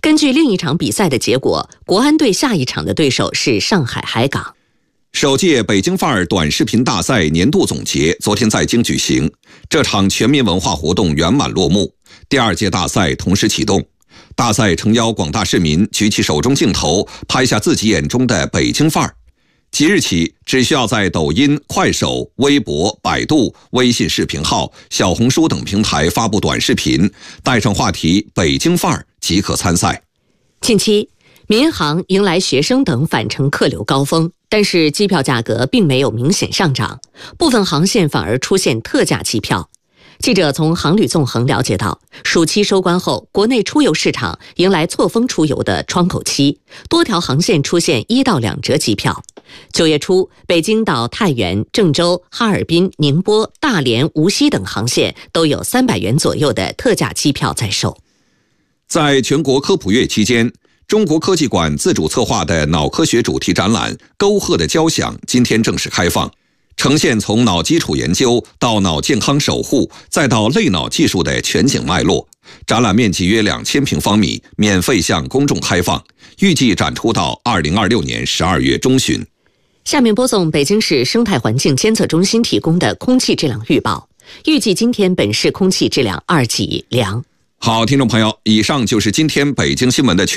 根据另一场比赛的结果，国安队下一场的对手是上海海港。 首届北京范儿短视频大赛年度总结昨天在京举行，这场全民文化活动圆满落幕，第2届大赛同时启动。大赛诚邀广大市民举起手中镜头，拍下自己眼中的北京范儿。即日起，只需要在抖音、快手、微博、百度、微信视频号、小红书等平台发布短视频，带上话题“北京范儿”即可参赛。 近期，民航迎来学生等返程客流高峰，但是机票价格并没有明显上涨，部分航线反而出现特价机票。记者从航旅纵横了解到，暑期收官后，国内出游市场迎来错峰出游的窗口期，多条航线出现1到2折机票。9月初，北京到太原、郑州、哈尔滨、宁波、大连、无锡等航线都有300元左右的特价机票在售。 在全国科普月期间，中国科技馆自主策划的脑科学主题展览《沟壑的交响》今天正式开放，呈现从脑基础研究到脑健康守护，再到类脑技术的全景脉络。展览面积约2000平方米，免费向公众开放，预计展出到2026年12月中旬。 下面播送北京市生态环境监测中心提供的空气质量预报，预计今天本市空气质量2级良。 好，听众朋友，以上就是今天北京新闻的